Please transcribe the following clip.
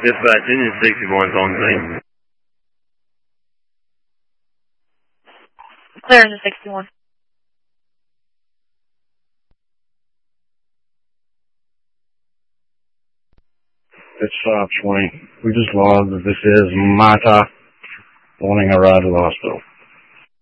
Dispatch, engine 61's on scene. Clear engine 61. It's 520. We just logged that this is Mata wanting a ride to the hospital.